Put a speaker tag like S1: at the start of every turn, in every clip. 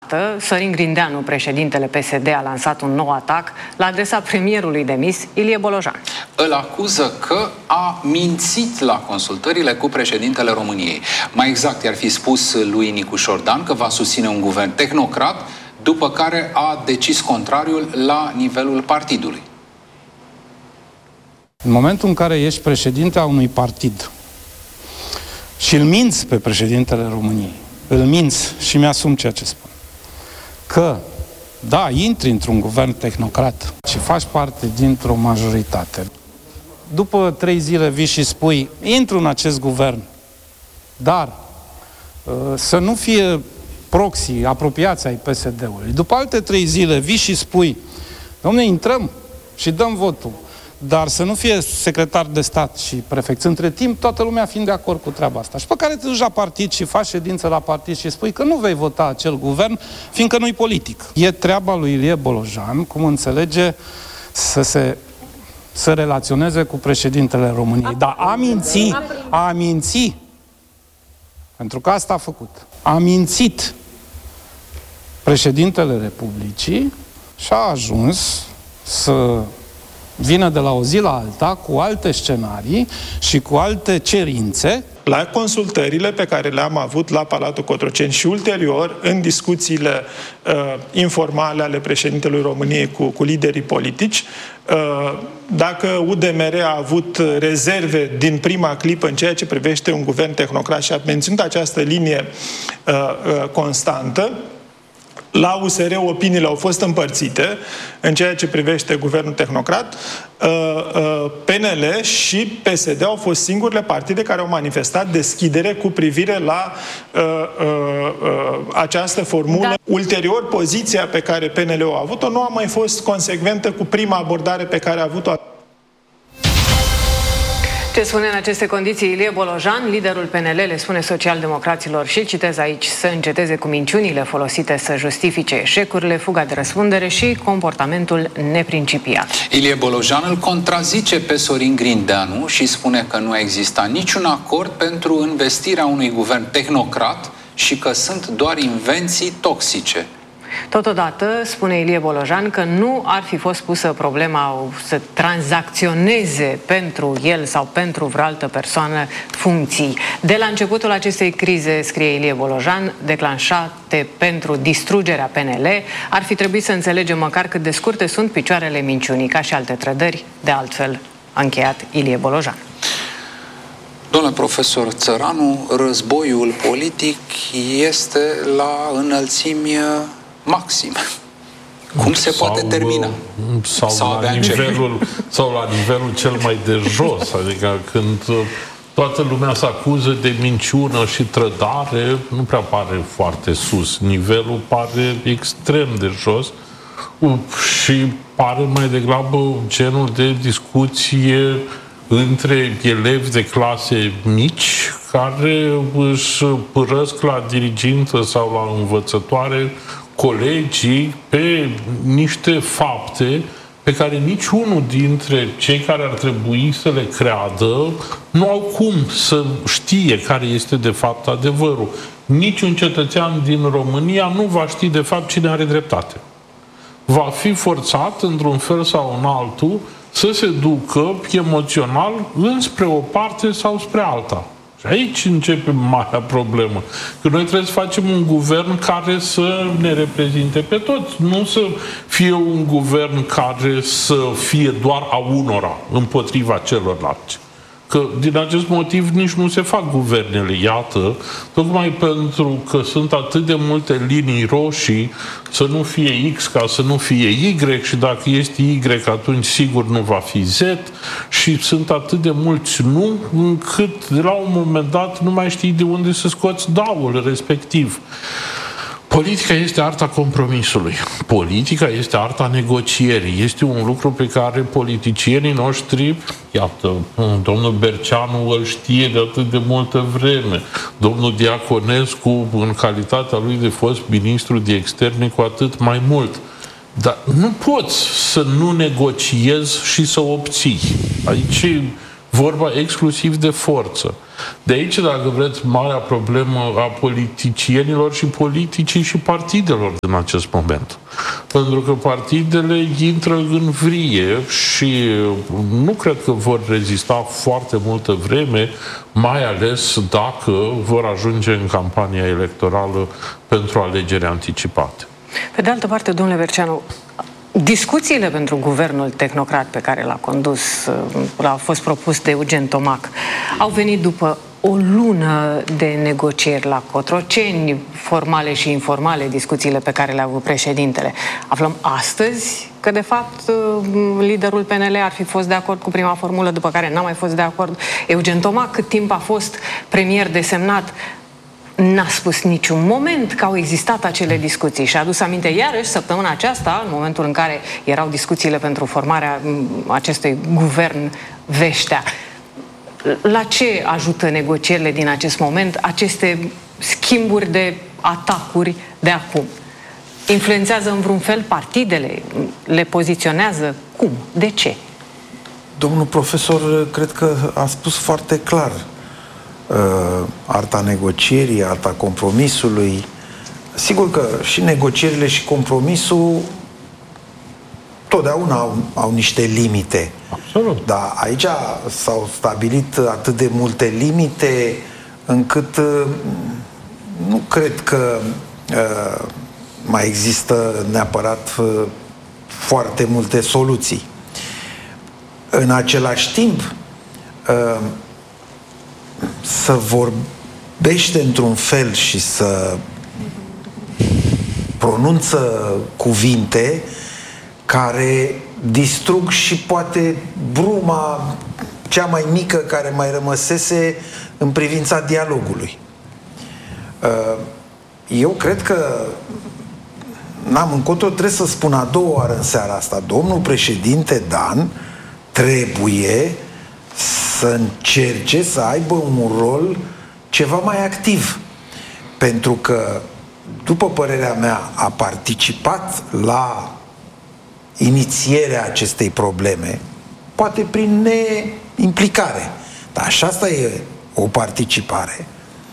S1: dată, Sorin Grindeanu, președintele PSD, a lansat un nou atac la adresa premierului demis, Ilie Bolojan.
S2: Îl acuză că a mințit la consultările cu președintele României. Mai exact, i-ar fi spus lui Nicu Șordan că va susține un guvern tehnocrat, după care a decis contrariul la nivelul partidului.
S3: În momentul în care ești președinte a unui partid și îl minți pe președintele României, îl minți și mi-asum ceea ce spun, că, da, intri într-un guvern tehnocrat și faci parte dintr-o majoritate. După 3 zile vii și spui, intru în acest guvern, dar să nu fie proxy, apropiați ai PSD-ului. După alte 3 zile vii și spui, dom'le, intrăm și dăm votul, dar să nu fie secretar de stat și prefect. Între timp, toată lumea fiind de acord cu treaba asta. Și pe care te duci la partid și faci ședință la partid și spui că nu vei vota acel guvern, fiindcă nu-i politic. E treaba lui Ilie Bolojan, cum înțelege să relaționeze cu președintele României. Dar a minți, pentru că asta a făcut. A mințit președintele Republicii și a ajuns să vină de la o zi la alta cu alte scenarii și cu alte cerințe.
S4: La consultările pe care le-am avut la Palatul Cotroceni și ulterior în discuțiile informale ale președintelui României cu liderii politici, dacă UDMR a avut rezerve din prima clipă în ceea ce privește un guvern tehnocrat și a menținut această linie constantă, la USR opiniile au fost împărțite în ceea ce privește guvernul tehnocrat. PNL și PSD au fost singurele partide care au manifestat deschidere cu privire la această formulă. Da. Ulterior, poziția pe care PNL-ul a avut-o nu a mai fost consecventă cu prima abordare pe care a avut-o.
S1: Ce spune în aceste condiții Ilie Bolojan? Liderul PNL le spune socialdemocraților, și citez aici, să înceteze cu minciunile folosite să justifice eșecurile, fuga de răspundere și comportamentul neprincipiat.
S2: Ilie Bolojan îl contrazice pe Sorin Grindeanu și spune că nu a existat niciun acord pentru învestirea unui guvern tehnocrat și că sunt doar invenții toxice.
S1: Totodată, spune Ilie Bolojan că nu ar fi fost pusă problema să tranzacționeze pentru el sau pentru vreo altă persoană funcții. De la începutul acestei crize, scrie Ilie Bolojan, declanșate pentru distrugerea PNL, ar fi trebuit să înțelegem măcar cât de scurte sunt picioarele minciunii, ca și alte trădări, de altfel, a încheiat Ilie Bolojan.
S2: Domnule profesor Țăranu, războiul politic este la înălțimi maxim. Cum se poate termina?
S5: Sau la nivelul cel mai de jos, adică când toată lumea se acuză de minciună și trădare, nu prea pare foarte sus. Nivelul pare extrem de jos și pare mai degrabă genul de discuție între elevi de clase mici care își părăsc la dirigintă sau la învățătoare colegii pe niște fapte pe care niciunul dintre cei care ar trebui să le creadă nu au cum să știe care este de fapt adevărul. Niciun cetățean din România nu va ști de fapt cine are dreptate. Va fi forțat, într-un fel sau în altul, să se ducă emoțional înspre o parte sau spre alta. Și aici începe marea problemă. Că noi trebuie să facem un guvern care să ne reprezinte pe toți. Nu să fie un guvern care să fie doar a unora împotriva celorlalți. Că din acest motiv nici nu se fac guvernele. Iată, tocmai pentru că sunt atât de multe linii roșii, să nu fie X ca să nu fie Y, și dacă este Y atunci sigur nu va fi Z, și sunt atât de mulți nu, încât de la un moment dat nu mai știi de unde să scoți daul respectiv. Politica este arta compromisului. Politica este arta negocierii. Este un lucru pe care politicienii noștri, iată, domnul Berceanu îl știe de atât de multă vreme, domnul Diaconescu, în calitatea lui de fost ministru de externe, cu atât mai mult. Dar nu poți să nu negociezi și să obții. Aici vorba exclusiv de forță. De aici, dacă vreți, marea problemă a politicienilor și politicii și partidelor din acest moment. Pentru că partidele intră în vrie și nu cred că vor rezista foarte multă vreme, mai ales dacă vor ajunge în campania electorală pentru alegeri anticipate.
S1: Pe de altă parte, domnule Verceanu, discuțiile pentru guvernul tehnocrat pe care l-a condus, a fost propus de Eugen Tomac, au venit după o lună de negocieri la Cotroceni, formale și informale, discuțiile pe care le-a avut președintele. Aflăm astăzi că, de fapt, liderul PNL ar fi fost de acord cu prima formulă, după care n-a mai fost de acord. Eugen Tomac, cât timp a fost premier desemnat, n-a spus niciun moment că au existat acele discuții și a adus aminte iarăși săptămâna aceasta, în momentul în care erau discuțiile pentru formarea acestui guvern Veștea. La ce ajută negocierile din acest moment, aceste schimburi de atacuri de acum? Influențează în vreun fel partidele? Le poziționează? Cum? De ce?
S6: Domnul profesor, cred că a spus foarte clar arta negocierii, arta compromisului. Sigur că și negocierile și compromisul totdeauna au niște limite.
S5: Absolut.
S6: Dar aici s-au stabilit atât de multe limite încât nu cred că mai există neapărat foarte multe soluții. În același timp, să vorbește într-un fel și să pronunță cuvinte care distrug și poate bruma cea mai mică care mai rămăsese în privința dialogului. Eu cred că n-am încotro, trebuie să spun a doua oară în seara asta, domnul președinte Dan trebuie să încerce să aibă un rol ceva mai activ. Pentru că, după părerea mea, a participat la inițierea acestei probleme, poate prin neimplicare. Dar și asta e o participare.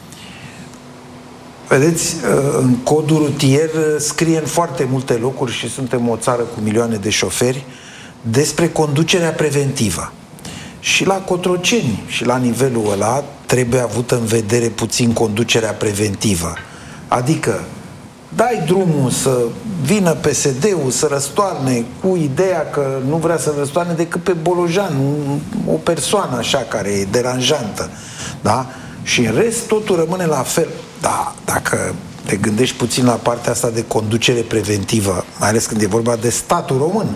S6: Vedeți, în codul rutier scrie în foarte multe locuri, și suntem o țară cu milioane de șoferi, despre conducerea preventivă. Și la Cotroceni și la nivelul ăla trebuie avută în vedere puțin conducerea preventivă. Adică dai drumul să vină PSD-ul să răstoarne cu ideea că nu vrea să răstoarne decât pe Bolojan, o persoană așa care e deranjantă. Da? Și în rest totul rămâne la fel. Da, dacă te gândești puțin la partea asta de conducere preventivă, mai ales când e vorba de statul român,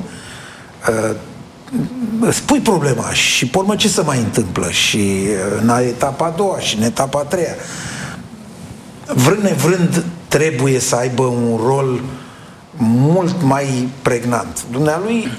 S6: îți pui problema și pe urmă ce se mai întâmplă și în etapa a doua și în etapa a treia. Vrând nevrând trebuie să aibă un rol mult mai pregnant. Dumnealui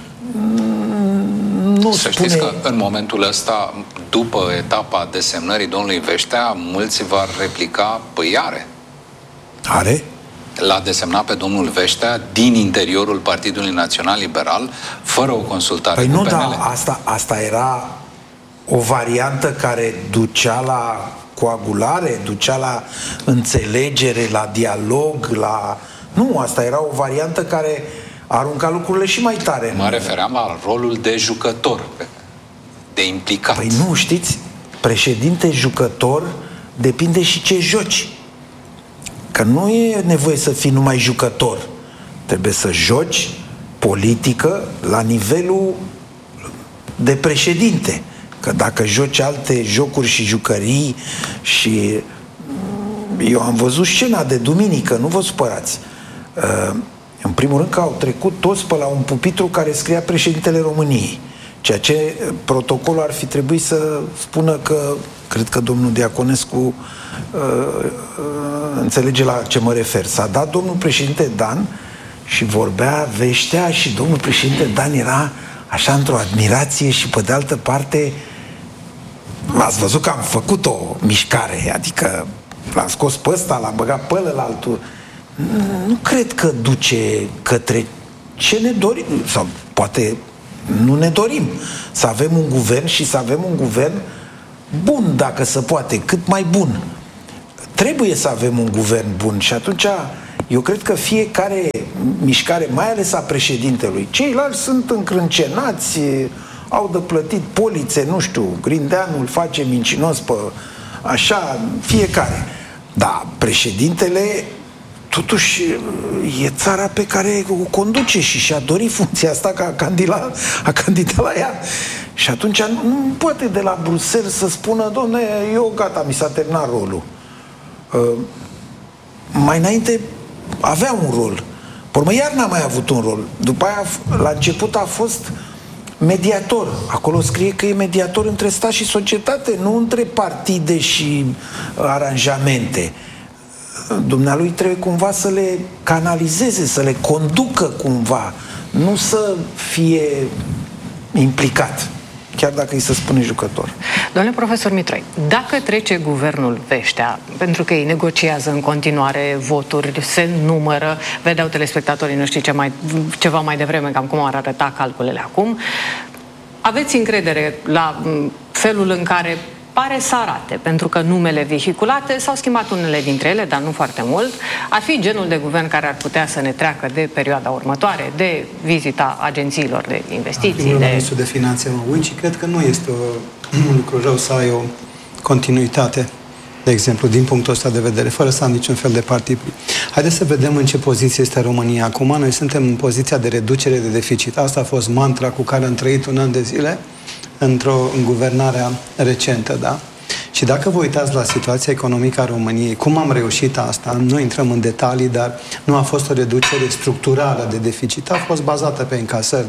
S6: nu
S2: să
S6: spune...
S2: știți că în momentul ăsta, după etapa desemnării domnului Veștea, mulți vor replica, păi
S6: Are?
S2: L-a desemnat pe domnul Veștea din interiorul Partidului Național Liberal, fără o consultare cu PNL.
S6: Da, asta era o variantă care ducea la coagulare, ducea la înțelegere, la dialog, la... Nu, asta era o variantă care arunca lucrurile și mai tare.
S2: Mă refeream la rolul de jucător, de implicat.
S6: Păi nu, știți, președinte jucător depinde și ce joci. Că nu e nevoie să fii numai jucător. Trebuie să joci politică la nivelul de președinte. Că dacă joci alte jocuri și jucării și... Eu am văzut scena de duminică, nu vă supărați. În primul rând că au trecut toți pe la un pupitru care scria președintele României. Ceea ce protocolul ar fi trebuit să spună că, cred că domnul Diaconescu înțelege la ce mă refer. S-a dat domnul președinte Dan și vorbea Veștea și domnul președinte Dan era așa într-o admirație și pe de altă parte ați văzut că am făcut o mișcare, adică l-am scos pe ăsta, l-am băgat pe ălălaltul. Nu cred că duce către ce ne dorim, sau poate nu ne dorim să avem un guvern și să avem un guvern bun, dacă se poate, cât mai bun. Trebuie să avem un guvern bun și atunci eu cred că fiecare mișcare, mai ales a președintelui, ceilalți sunt încrâncenați, au de plătit polițe, nu știu, Grindeanu îl face mincinos pe așa, fiecare. Dar președintele totuși e țara pe care o conduce și și-a dorit funcția asta că a candidat la ea. Și atunci nu poate de la Bruxelles să spună, dom'le, eu gata, mi s-a terminat rolul. Mai înainte avea un rol. Pormă, iar n-a mai avut un rol. După aia, la început a fost mediator. Acolo scrie că e mediator între stat și societate, nu între partide și aranjamente. Dumnealui trebuie cumva să le canalizeze, să le conducă cumva, nu să fie implicat, chiar dacă îi se spune jucător.
S1: Domnule profesor Mitroi, dacă trece guvernul Veștea, pentru că ei negociază în continuare voturi, se numără, vedeau telespectatorii noștri ceva mai devreme cam cum ar arăta calculele acum, aveți încredere la felul în care pare să arate, pentru că numele vehiculate s-au schimbat unele dintre ele, dar nu foarte mult, ar fi genul de guvern care ar putea să ne treacă de perioada următoare, de vizita agențiilor de investiții, de
S7: Ministrul de Finanțe mă uit și cred că nu este un lucru rău să ai o continuitate, de exemplu, din punctul ăsta de vedere, fără să am niciun fel de partid. Haideți să vedem în ce poziție este România. Acum noi suntem în poziția de reducere de deficit. Asta a fost mantra cu care am trăit un an de zile în guvernarea recentă, da? Și dacă vă uitați la situația economică a României, cum am reușit asta, nu intrăm în detalii, dar nu a fost o reducere structurală de deficit, a fost bazată pe încasări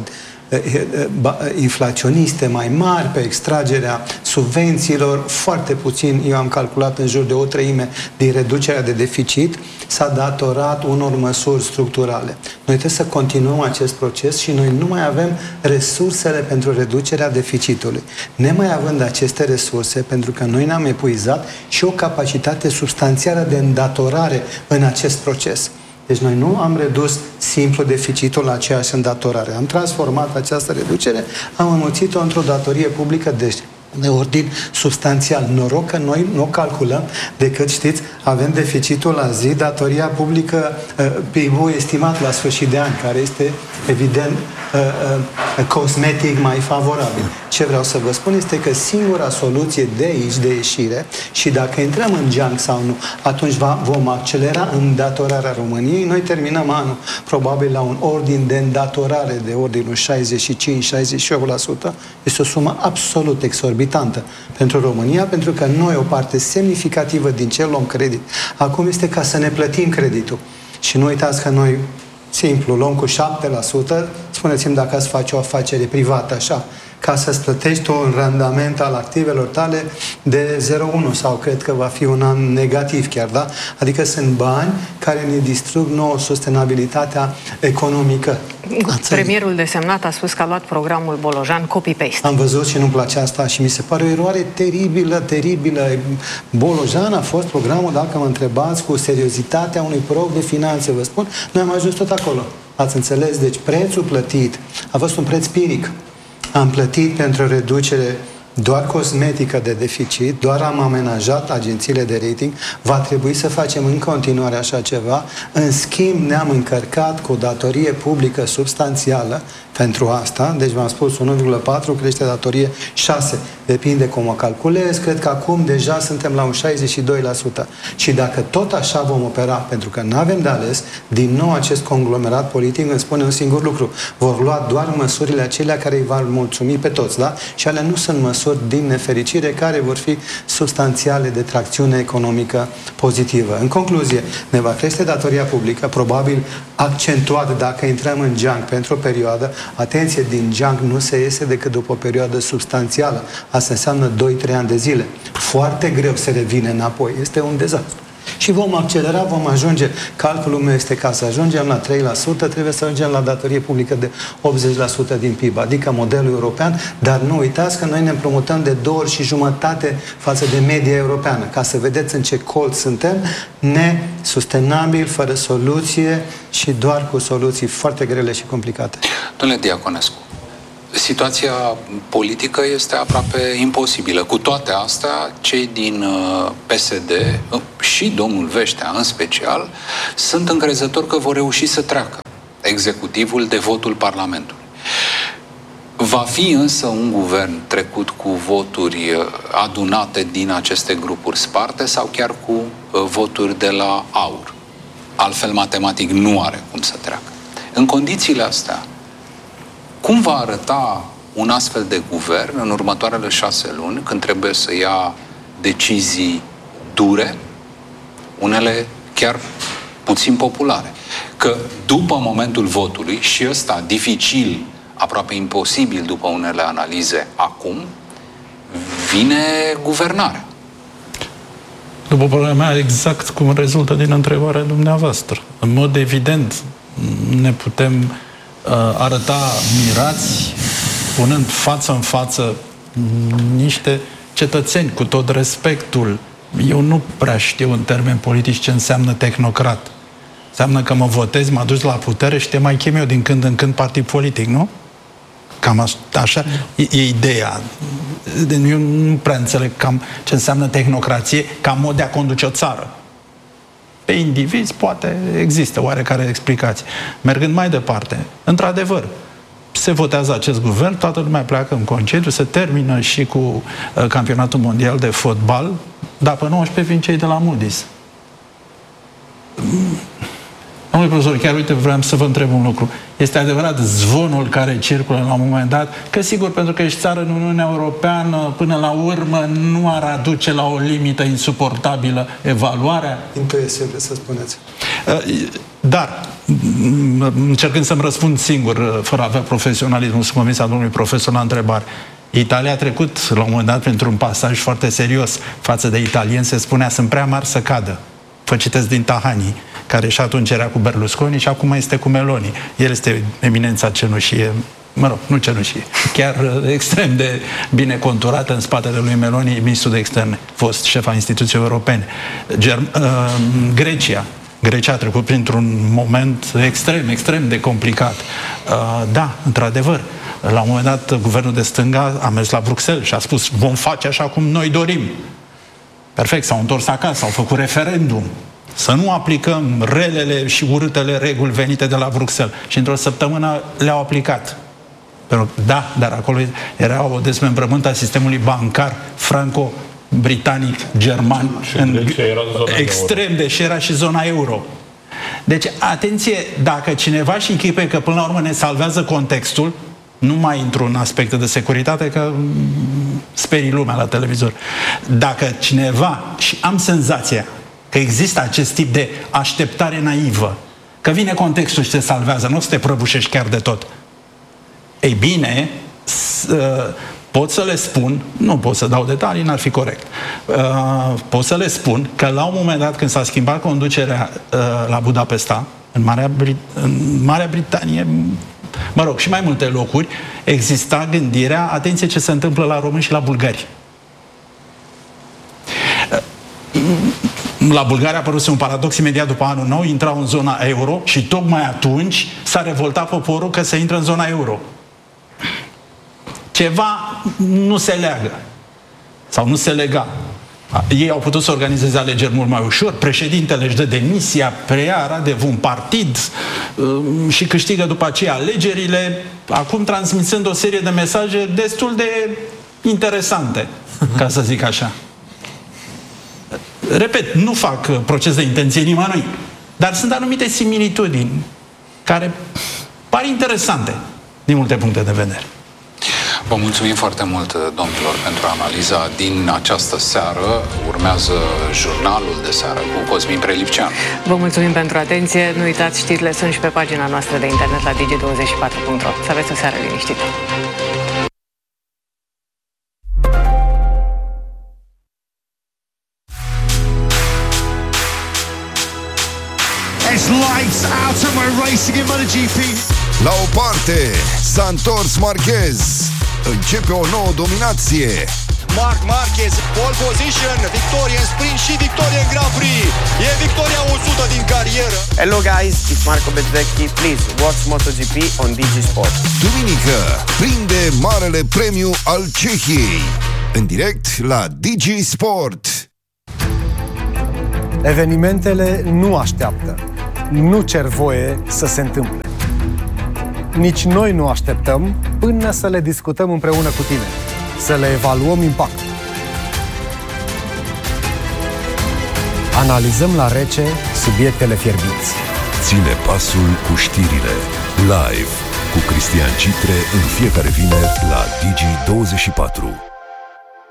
S7: inflaționiste mai mari, pe extragerea subvențiilor, foarte puțin, eu am calculat în jur de 1/3 din reducerea de deficit, s-a datorat unor măsuri structurale. Noi trebuie să continuăm acest proces și noi nu mai avem resursele pentru reducerea deficitului. Nemai având aceste resurse, pentru că noi ne-am epuizat și o capacitate substanțială de îndatorare în acest proces. Deci noi nu am redus simplu deficitul la aceeași îndatorare. Am transformat această reducere, am înmulțit-o într-o datorie publică de ordin substanțial. Noroc că noi nu calculăm decât, știți, avem deficitul la zi, datoria publică, PIB-ul estimat la sfârșit de an, care este evident cosmetic mai favorabil. Ce vreau să vă spun este că singura soluție de aici, de ieșire, și dacă intrăm în geanc sau nu, atunci vom accelera îndatorarea României. Noi terminăm anul probabil la un ordin de îndatorare de ordinul 65-68%. Este o sumă absolut exorbitantă pentru România, pentru că noi o parte semnificativă din ce luăm credit acum este ca să ne plătim creditul. Și nu uitați că noi simplu, luăm cu 7%, spuneți-mi dacă ați face o afacere privată așa, ca să-ți plătești un randament al activelor tale de 0,1 sau cred că va fi un an negativ chiar, da? Adică sunt bani care ne distrug nouă sustenabilitatea economică.
S1: Premierul desemnat a spus că a luat programul Bolojan copy-paste.
S7: Am văzut și nu-mi place asta și mi se pare o eroare teribilă, teribilă. Bolojan a fost programul, dacă mă întrebați, cu seriozitatea unui prof de finanțe, vă spun, noi am ajuns tot acolo. Ați înțeles? Deci prețul plătit a fost un preț piric. Am plătit pentru o reducere doar cosmetică de deficit, doar am amenajat agențiile de rating, va trebui să facem în continuare așa ceva. În schimb, ne-am încărcat cu o datorie publică substanțială pentru asta, deci v-am spus 1,4, crește datorie 6, depinde cum o calculez, cred că acum deja suntem la un 62%. Și dacă tot așa vom opera, pentru că nu avem de ales, din nou acest conglomerat politic îmi spune un singur lucru, vor lua doar măsurile acelea care îi vor mulțumi pe toți, da? Și alea nu sunt măsuri din nefericire care vor fi substanțiale de tracțiune economică pozitivă. În concluzie, ne va crește datoria publică, probabil accentuat dacă intrăm în geanc pentru o perioadă. Atenție, din geanc nu se iese decât după o perioadă substanțială. Asta înseamnă 2-3 ani de zile. Foarte greu se revine înapoi. Este un dezastru. Și vom accelera, vom ajunge. Calculul meu este ca să ajungem la 3%, trebuie să ajungem la datorie publică de 80% din PIB, adică modelul european, dar nu uitați că noi ne împrumutăm de 2 ori și jumătate față de media europeană. Ca să vedeți în ce colț suntem, nesustenabil, fără soluție și doar cu soluții foarte grele și complicate.
S2: Domnule Diaconescu, Situația politică este aproape imposibilă. Cu toate astea, cei din PSD și domnul Veștea în special sunt încrezători că vor reuși să treacă executivul de votul Parlamentului. Va fi însă un guvern trecut cu voturi adunate din aceste grupuri sparte sau chiar cu voturi de la AUR. Altfel, matematic, nu are cum să treacă. În condițiile astea, cum va arăta un astfel de guvern în următoarele 6 luni, când trebuie să ia decizii dure, unele chiar puțin populare? Că după momentul votului, și ăsta dificil, aproape imposibil după unele analize acum, vine guvernarea.
S3: După părerea mea, exact cum rezultă din întrebarea dumneavoastră. În mod evident, ne putem arăta mirați, punând față în față niște cetățeni, cu tot respectul. Eu nu prea știu în termeni politici ce înseamnă tehnocrat. Înseamnă că mă votezi, mă aduci la putere și te mai chem eu din când în când partid politic, nu? Cam așa e ideea. Eu nu prea înțeleg cam ce înseamnă tehnocrație ca mod de a conduce o țară. Pe indivizi poate există oarecare explicații. Mergând mai departe, într-adevăr, se votează acest guvern, toată lumea pleacă în concediu, se termină și cu campionatul mondial de fotbal, dar pe 19 vin cei de la Moody's. Domnule profesor, chiar uite, vreau să vă întreb un lucru. Este adevărat zvonul care circulă la un moment dat că, sigur, pentru că ești țară în Uniunea Europeană, până la urmă nu ar aduce la o limită insuportabilă evaluarea?
S7: Intuiție, să spuneți.
S3: Dar, încercând să-mi răspund singur, fără a avea profesionalismul, sunt convins a domnului profesor la întrebare. Italia a trecut, la un moment dat, pentru un pasaj foarte serios față de italieni, se spunea, sunt prea mari să cadă. Vă citesc din Tahani, care și atunci era cu Berlusconi și acum este cu Meloni. El este eminența cenușie, mă rog, nu cenușie, chiar extrem de bine conturată în spatele lui Meloni, ministrul de externe, fost șef al instituției europene. Grecia a trecut printr-un moment extrem de complicat. Da, într-adevăr, la un moment dat, guvernul de stânga a mers la Bruxelles și a spus, vom face așa cum noi dorim. Perfect, s-au întors acasă, au făcut referendum. Să nu aplicăm relele și urâtele reguli venite de la Bruxelles. Și într-o săptămână le-au aplicat. Da, dar acolo era o dezmembrământ a sistemului bancar franco-britanic, german, extrem de și era și zona euro. Deci, atenție, dacă cineva și închipe că până la urmă ne salvează contextul, nu mai intru în aspecte de securitate, că sperii lumea la televizor. Dacă cineva, și am senzația că există acest tip de așteptare naivă, că vine contextul și te salvează, nu o să te prăbușești chiar de tot. Ei bine, pot să le spun, nu pot să dau detalii, n-ar fi corect, pot să le spun că la un moment dat, când s-a schimbat conducerea la Budapesta, în Marea Britanie, mă rog, și mai multe locuri, exista gândirea, atenție ce se întâmplă la români și la bulgari. La Bulgaria a apărut un paradox imediat după anul nou, intrau în zona euro și tocmai atunci s-a revoltat poporul că se intră în zona euro. Ceva nu se leagă. Sau nu se lega. Ei au putut să organizeze alegeri mult mai ușor, președintele își dă demisia, preia Radev un partid și câștigă după aceea alegerile, acum transmițând o serie de mesaje destul de interesante, ca să zic așa. Repet, nu fac proces de intenție nimănui, dar sunt anumite similitudini care par interesante din multe puncte de vedere.
S2: Vă mulțumim foarte mult, domnilor, pentru analiza din această seară. Urmează jurnalul de seară cu Cosmin Prelipceanu.
S1: Vă mulțumim pentru atenție. Nu uitați, știrile sunt și pe pagina noastră de internet la digi24.ro. Să aveți o seară liniștită.
S8: It's lights out and we're racing in MotoGP.
S9: La o parte, s-a întors Marquez. Începe o nouă dominație. Marc Marquez, pole position, victorie în sprint și victorie în Grand Prix. E victoria 100 din carieră.
S10: Hello guys, it's Marco Bezzecchi. Please watch MotoGP on Digi Sport.
S11: Duminică prinde marele premiu al Cehiei în direct la Digi Sport.
S12: Evenimentele nu așteaptă. Nu cer voie să se întâmple. Nici noi nu așteptăm până să le discutăm împreună cu tine, să le evaluăm impactul. Analizăm la rece subiectele fierbinți.
S13: Ține pasul cu știrile. Live cu Cristian Citre în fiecare vineri la Digi24.